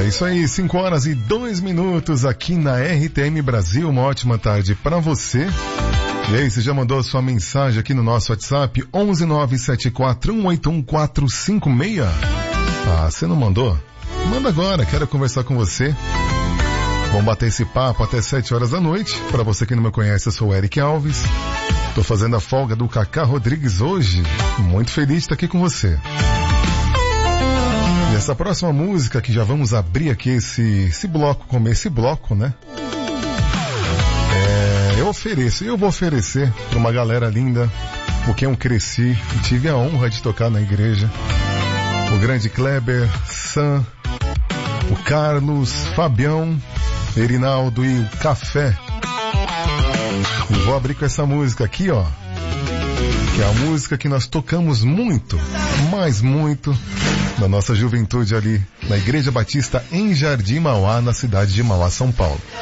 É isso aí, 5h02 aqui na RTM Brasil. Uma ótima tarde para você. E aí, você já mandou a sua mensagem aqui no nosso WhatsApp 11974181456? Ah, você não mandou? Manda agora, quero conversar com você. Vamos bater esse papo até 7 horas da noite. Para você que não me conhece, eu sou o Eric Alves. Tô fazendo a folga do Cacá Rodrigues hoje. Muito feliz de estar aqui com você. E essa próxima música que já vamos abrir aqui esse bloco, né? Eu vou oferecer para uma galera linda, com quem eu cresci e tive a honra de tocar na igreja. O grande Kleber, Sam, o Carlos, Fabião, Erinaldo e o Café. E vou abrir com essa música aqui, ó, que é a música que nós tocamos muito, mas muito, na nossa juventude ali, na Igreja Batista em Jardim Mauá, na cidade de Mauá, São Paulo.